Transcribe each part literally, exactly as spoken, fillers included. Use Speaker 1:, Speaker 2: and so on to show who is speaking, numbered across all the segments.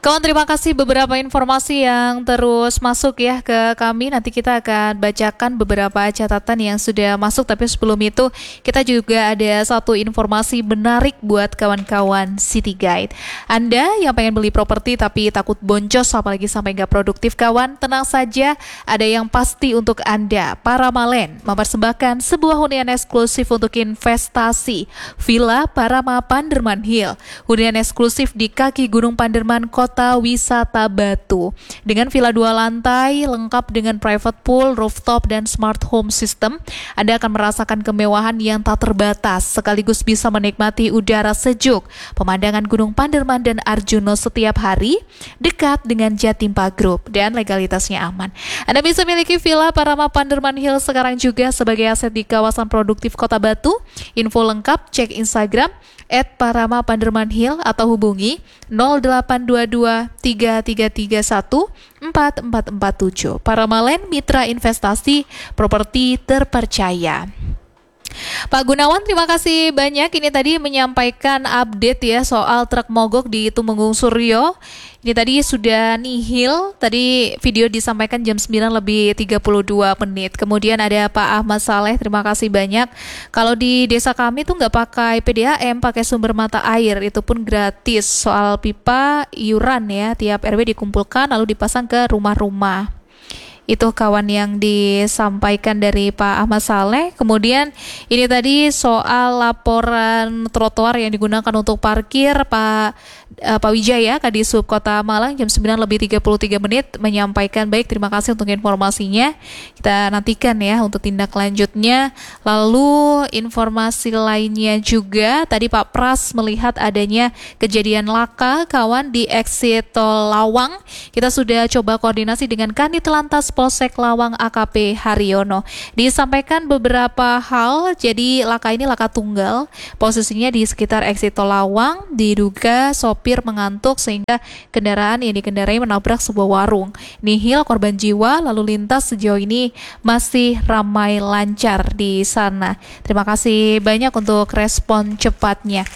Speaker 1: Kawan, terima kasih beberapa informasi yang terus masuk ya ke kami. Nanti kita akan bacakan beberapa catatan yang sudah masuk. Tapi sebelum itu kita juga ada satu informasi menarik buat kawan-kawan City Guide. Anda yang pengen beli properti tapi takut boncos apalagi sampai nggak produktif kawan, tenang saja, ada yang pasti untuk Anda. Paramalen mempersembahkan sebuah hunian eksklusif untuk investasi. Villa Parama Panderman Hill. Hunian eksklusif di kaki Gunung Panderman, Kota Wisata Batu. Dengan villa dua lantai, lengkap dengan private pool, rooftop, dan smart home system, Anda akan merasakan kemewahan yang tak terbatas, sekaligus bisa menikmati udara sejuk, pemandangan Gunung Panderman dan Arjuno setiap hari, dekat dengan Jatimpa Group, dan legalitasnya aman. Anda bisa miliki villa Parama Panderman Hill sekarang juga sebagai aset di kawasan produktif Kota Batu. Info lengkap cek Instagram et parama panderman hill atau hubungi nol delapan dua dua tiga tiga tiga satu empat empat empat tujuh. Paramalen, mitra investasi properti terpercaya. Pak Gunawan, terima kasih banyak. Ini tadi menyampaikan update ya soal truk mogok di Tumenggung Suryo. Ini tadi sudah nihil. Tadi video disampaikan jam sembilan lebih tiga puluh dua menit. Kemudian ada Pak Ahmad Saleh, terima kasih banyak. Kalau di desa kami tuh nggak pakai P D A M, pakai sumber mata air. Itu pun gratis. Soal pipa iuran ya, tiap R W dikumpulkan lalu dipasang ke rumah-rumah. Itu kawan yang disampaikan dari Pak Ahmad Saleh. Kemudian ini tadi soal laporan trotoar yang digunakan untuk parkir. Pak uh, Pak Wijaya, Kadisub Kota Malang, jam sembilan lebih tiga puluh tiga menit menyampaikan. Baik, terima kasih untuk informasinya. Kita nantikan ya untuk tindak lanjutnya. Lalu informasi lainnya juga, tadi Pak Pras melihat adanya kejadian laka kawan di exit tol Lawang. Kita sudah coba koordinasi dengan Kanit Lantas Polsek Lawang A K P Haryono. Disampaikan beberapa hal, jadi laka ini laka tunggal. Posisinya di sekitar exit tol Lawang, diduga sopir mengantuk sehingga kendaraan yang dikendarai menabrak sebuah warung. Nihil korban jiwa, lalu lintas sejauh ini masih ramai lancar di sana. Terima kasih banyak untuk respon cepatnya.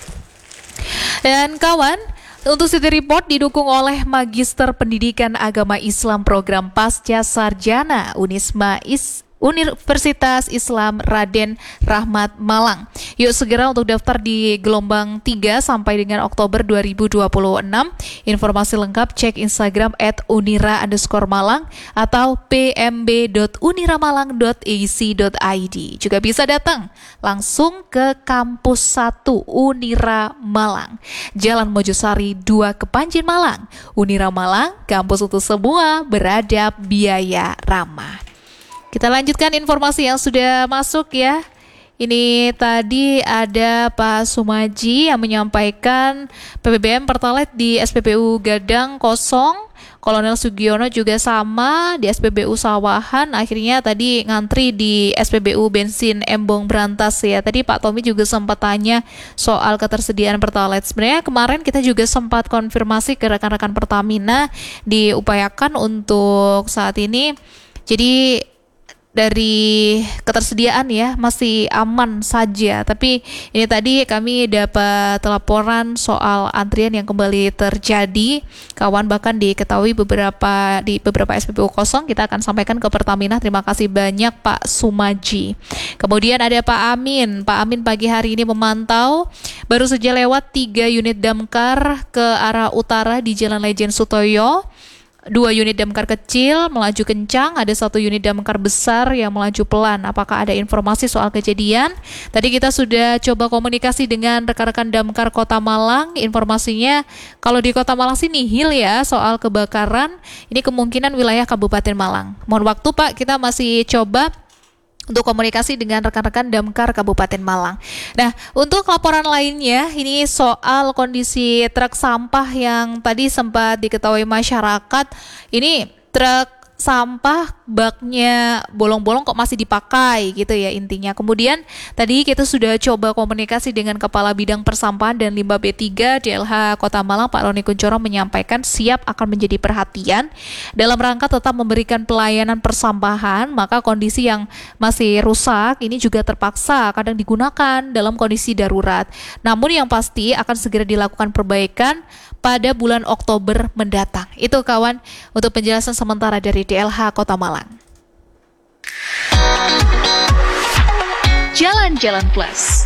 Speaker 1: Dan kawan, untuk City Report didukung oleh Magister Pendidikan Agama Islam Program Pasca Sarjana Unisma Is Universitas Islam Raden Rahmat Malang. Yuk segera untuk daftar di gelombang tiga sampai dengan Oktober dua ribu dua puluh enam. Informasi lengkap cek Instagram et unira underscore malang atau p m b dot uniramalang dot a c dot i d. Juga bisa datang langsung ke kampus satu Unira Malang, Jalan Mojosari dua Kepanjen Malang. Unira Malang, kampus untuk semua, beradab, biaya ramah. Kita lanjutkan informasi yang sudah masuk ya. Ini tadi ada Pak Sumaji yang menyampaikan P B B M Pertalite di S P B U Gadang kosong. Kolonel Sugiono juga sama di S P B U Sawahan. Akhirnya tadi ngantri di S P B U Bensin Embong Brantas ya. Tadi Pak Tommy juga sempat tanya soal ketersediaan Pertalite. Sebenarnya kemarin kita juga sempat konfirmasi ke rekan-rekan Pertamina, diupayakan untuk saat ini. Jadi dari ketersediaan ya masih aman saja, tapi ini tadi kami dapat laporan soal antrian yang kembali terjadi kawan, bahkan diketahui beberapa di beberapa S P B U kosong. Kita akan sampaikan ke Pertamina. Terima kasih banyak Pak Sumaji. Kemudian ada Pak Amin. Pak Amin pagi hari ini memantau baru saja lewat tiga unit damkar ke arah utara di Jalan Lejen Sutoyo. Dua unit damkar kecil melaju kencang, ada satu unit damkar besar yang melaju pelan. Apakah ada informasi soal kejadian? Tadi kita sudah coba komunikasi dengan rekan-rekan damkar Kota Malang. Informasinya kalau di Kota Malang sih nihil ya soal kebakaran. Ini kemungkinan wilayah Kabupaten Malang. Mohon waktu Pak, kita masih coba untuk komunikasi dengan rekan-rekan damkar Kabupaten Malang. Nah, untuk laporan lainnya, ini soal kondisi truk sampah yang tadi sempat diketahui masyarakat. Ini truk sampah baknya bolong-bolong kok masih dipakai gitu ya intinya. Kemudian tadi kita sudah coba komunikasi dengan Kepala Bidang Persampahan dan Limbah B tiga D L H Kota Malang, Pak Roni Kunchoro, menyampaikan siap akan menjadi perhatian dalam rangka tetap memberikan pelayanan persampahan. Maka kondisi yang masih rusak ini juga terpaksa kadang digunakan dalam kondisi darurat. Namun yang pasti akan segera dilakukan perbaikan pada bulan Oktober mendatang. Itu kawan untuk penjelasan sementara dari D L H Kota Malang.
Speaker 2: Jalan-Jalan Plus.